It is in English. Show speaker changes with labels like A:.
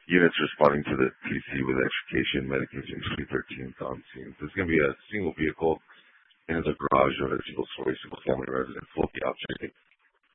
A: Units responding to the TC with extrication, medication, 2013 on scene. This is going to be a single vehicle and it's a garage of a single-story, single-family residence. Local object